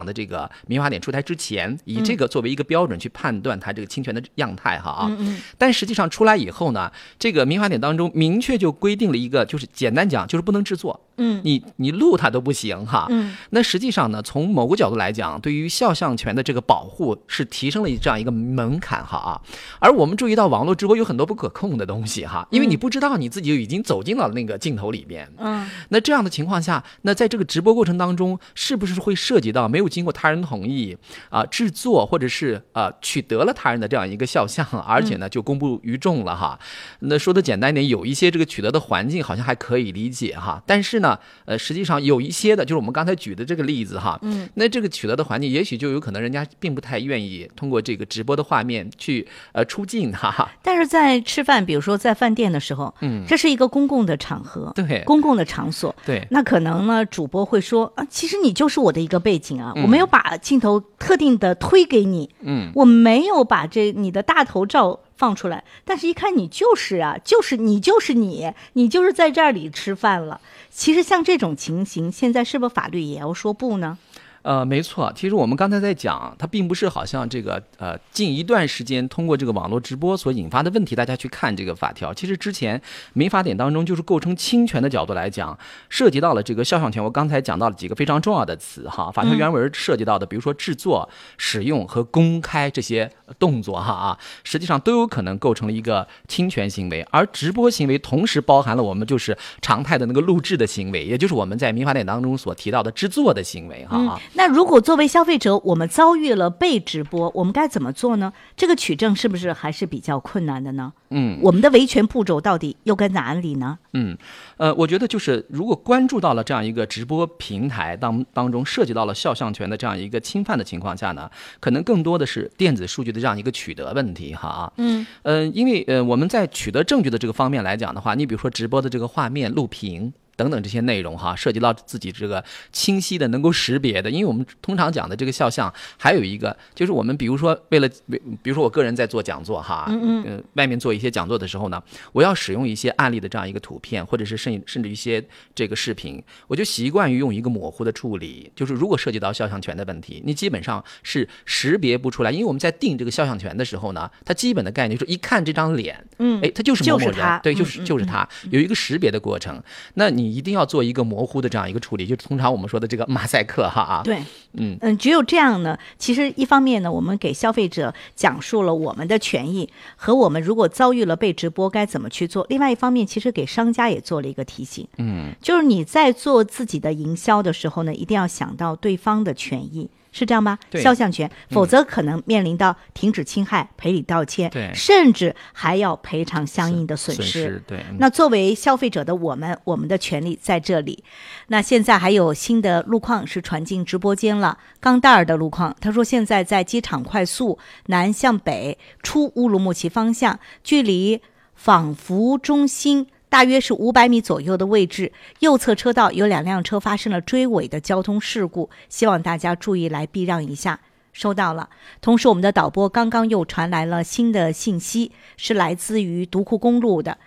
的这个民法典出台之前，以这个作为一个标准去判断它这个侵权的样态哈但实际上出来以后呢，这个民法典当中明确就规定了一个，就是简单讲就是不能制作。你录它都不行哈。那实际上呢，从某个角度来讲，对于肖像权的这个保护是提升了这样一个门槛哈而我们注意到网络直播有很多不可控的东西哈，因为你不知道你自己已经走进了那个镜头里边。那这样的情况下，那在这个直播过程当中，是不是会涉及到没有经过他人同意制作或者是取得了他人的这样一个肖像，而且呢就公布于众了哈？那说的简单一点，有一些这个取得的环境好像还可以理解哈，但是呢实际上有一些的，就是我们刚才举的这个例子哈，那这个取得的环境也许就有可能人家并不太愿意通过这个直播的画面去出镜哈。 但是在吃饭，比如说在饭店的时候，这是一个公共的场合， 对， 公共的场所， 对， 那可能呢主播会说其实你就是我的一个背景我没有把镜头特定的推给你，我没有把你的大头照放出来，但是一看你就是你就是在这里吃饭了。其实像这种情形，现在是不是法律也要说不呢？ 没错，其实我们刚才在讲，它并不是好像这个近一段时间通过这个网络直播所引发的问题，大家去看这个法条。其实之前民法典当中就是构成侵权的角度来讲，涉及到了这个肖像权。我刚才讲到了几个非常重要的词哈，法条原文涉及到的，比如说制作、使用和公开这些动作实际上都有可能构成了一个侵权行为。而直播行为同时包含了我们就是常态的那个录制的行为，也就是我们在民法典当中所提到的制作的行为那如果作为消费者，我们遭遇了被直播，我们该怎么做呢？这个取证是不是还是比较困难的呢？我们的维权步骤到底又该哪里呢？ 我觉得就是如果关注到了这样一个直播平台当中涉及到了肖像权的这样一个侵犯的情况下呢，可能更多的是电子数据的这样一个取得问题因为我们在取得证据的这个方面来讲的话，你比如说直播的这个画面、录屏等等这些内容涉及到自己这个清晰的能够识别的。因为我们通常讲的这个肖像还有一个就是我们比如说比如说我个人在做讲座外面做一些讲座的时候呢，我要使用一些案例的这样一个图片，或者是甚至一些这个视频，我就习惯于用一个模糊的处理。就是如果涉及到肖像权的问题，你基本上是识别不出来，因为我们在定这个肖像权的时候呢，它基本的概念就是一看这张脸它就是某某人，对，就是他，有一个识别的过程。那你一定要做一个模糊的这样一个处理，就通常我们说的这个马赛克对，只有这样呢，其实一方面呢，我们给消费者讲述了我们的权益和我们如果遭遇了被直播该怎么去做，另外一方面其实给商家也做了一个提醒，就是你在做自己的营销的时候呢，一定要想到对方的权益，是这样吗？肖像权，否则可能面临到停止侵害、赔礼道歉，甚至还要赔偿相应的损失。 对， 那作为消费者的我们的权利在这里。那现在还有新的路况是传进直播间了，钢大尔的路况，他说现在在机场快速南向北出乌鲁木齐方向，距离仿佛中心大约是500米左右的位置，右侧车道有2辆车发生了追尾的交通事故，希望大家注意来避让一下。收到了。同时我们的导播刚刚又传来了新的信息，是来自于独库公路的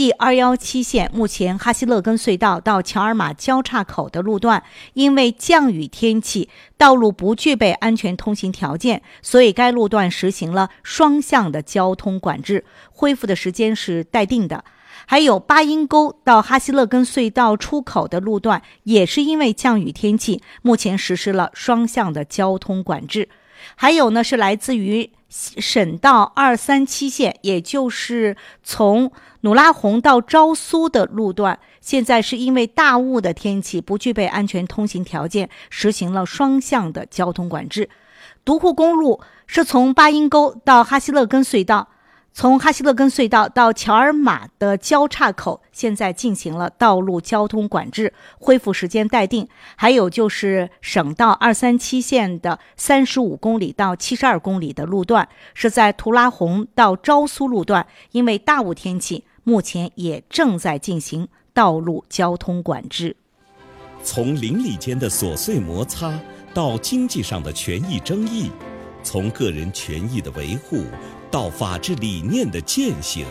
G217 线，目前哈希勒根隧道到乔尔玛交叉口的路段因为降雨天气，道路不具备安全通行条件，所以该路段实行了双向的交通管制，恢复的时间是待定的。还有巴音沟到哈希勒根隧道出口的路段也是因为降雨天气，目前实施了双向的交通管制。还有呢，是来自于省道237线，也就是从努拉洪到昭苏的路段，现在是因为大雾的天气不具备安全通行条件，实行了双向的交通管制。独库公路是从巴音沟到哈希勒根隧道，从哈希勒根隧道到乔尔玛的交叉口，现在进行了道路交通管制，恢复时间待定。还有就是省道237线的35公里到72公里的路段，是在图拉洪到昭苏路段，因为大雾天气，目前也正在进行道路交通管制。 从邻里间的琐碎摩擦到经济上的权益争议，从个人权益的维护到法治理念的践行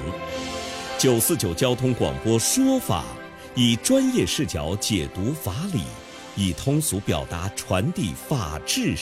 ，949交通广播说法，以专业视角解读法理，以通俗表达传递法治